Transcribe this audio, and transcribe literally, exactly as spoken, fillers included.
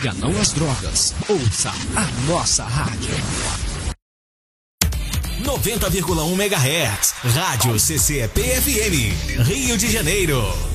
Diga não às drogas. Ouça a nossa rádio. noventa vírgula um megahertz. Rádio C C P F M. Rio de Janeiro.